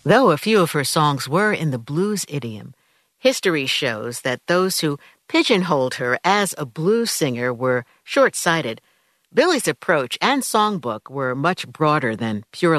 Though a few of her songs were in the blues idiom, history shows that those who pigeonholed her as a blues singer were short-sighted. Billie's approach and songbook were much broader than pure